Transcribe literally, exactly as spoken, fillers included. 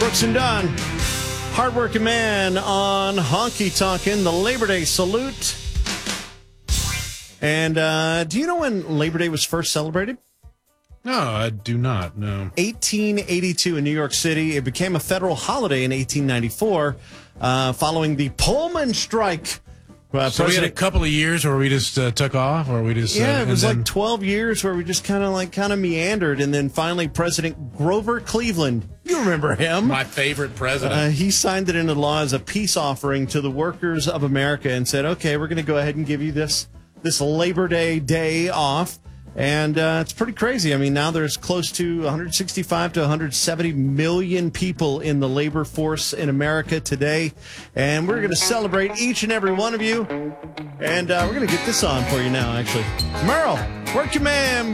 Brooks and Dunn, hardworking man on Honky Tonkin', the Labor Day salute. And uh, do you know when Labor Day was first celebrated? No, I do not, no. eighteen eighty-two in New York City. It became a federal holiday in eighteen ninety-four uh, following the Pullman strike. Uh, so we had a couple of years where we just uh, took off, or we just yeah, uh, it was then... like twelve years where we just kind of like kind of meandered, and then finally President Grover Cleveland, you remember him, my favorite president. Uh, he signed it into law as a peace offering to the workers of America, and said, "Okay, we're going to go ahead and give you this this Labor Day day off." And uh, it's pretty crazy. I mean, now there's close to one hundred sixty-five to one hundred seventy million people in the labor force in America today. And we're going to celebrate each and every one of you. And uh, we're going to get this on for you now, actually. Merle, work your man.